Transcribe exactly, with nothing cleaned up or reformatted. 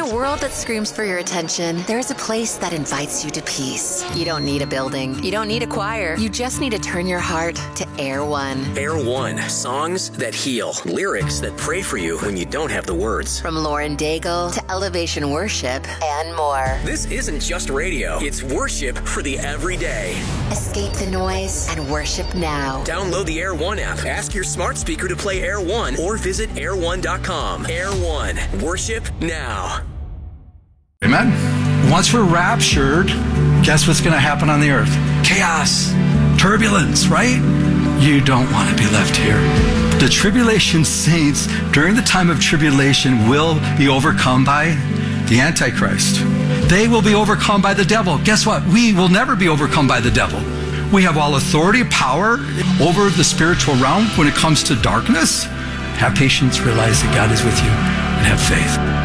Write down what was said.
a world that screams for your attention, there's a place that invites you to peace. You don't need a building. You don't need a choir. You just need to turn your heart to Air One. Air One. Songs that heal. Lyrics that pray for you when you don't have the words. From Lauren Daigle to Elevation Worship and more. This isn't just radio. It's worship for the everyday. Escape the noise and worship now. Download the Air One app. Ask your smart speaker to play Air One or visit air one dot com. Air One. Worship now. Amen. Once we're raptured, guess what's going to happen on the earth? Chaos, turbulence, right? You don't want to be left here. The tribulation saints during the time of tribulation will be overcome by the Antichrist. They will be overcome by the devil. Guess what? We will never be overcome by the devil. We have all authority, power over the spiritual realm when it comes to darkness. Have patience, realize that God is with you, and have faith.